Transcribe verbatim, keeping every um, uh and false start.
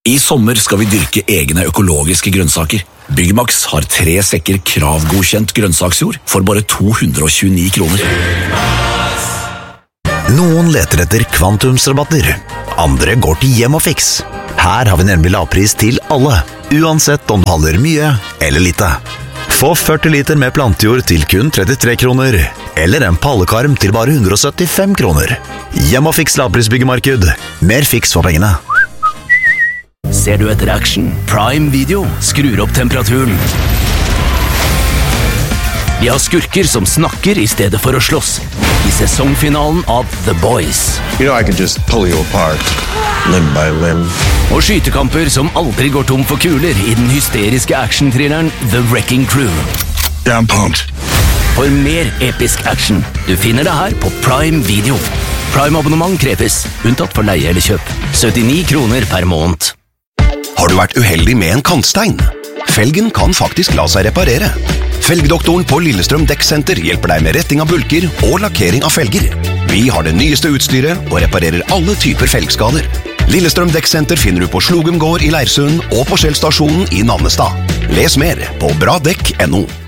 I sommer skal vi dyrke egne økologiske grønnsaker. Byggmax har tre sekker kravgodkjent grønnsaksjord for bare to hundre og tjueni kroner. Noen leter etter kvantumsrabatter, andre går til Hjem og Fiks. Her har vi nemlig lavpris til alle, uansett om du handler mye eller lite. Få førti liter med plantejord til kun trettitre kroner, eller en pallekarm til bare hundre og syttifem kroner. Hjem og Fiks lavprisbyggemarked. Mer fiks for pengene. Ser du etter action? Prime Video skrur opp temperaturen. Vi har skurker som snakker i stedet for å slåss. I sesongfinalen av The Boys. You know I can just pull you apart, limb by limb. Og skytekamper som aldri går tom for kuler i den hysteriske action-thrilleren The Wrecking Crew. Down pumped. For mer episk action, du finner det her på Prime Video. Prime-abonnement kreves, unntatt for leie eller kjøp. syttini kroner per måned. Har du vært uheldig med en kantstein? Felgen kan faktisk la seg reparere. Felgdoktoren på Lillestrøm Dekksenter hjelper deg med retting av bulker og lakkering av felger. Vi har det nyeste utstyret og reparerer alle typer felgskader. Lillestrøm Dekksenter finner du på Slogum gård i Leirsund og på Skjell stasjonen i Navnestad. Les mer på bra dekk punktum no.